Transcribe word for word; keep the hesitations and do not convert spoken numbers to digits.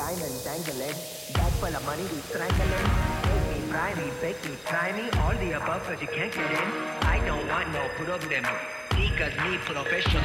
diamonds dangling. Bag full of money, we strangling. Take me, fry me, bake me, try me. All the above, cause you can't get in. I don't want no problem. Because me professional.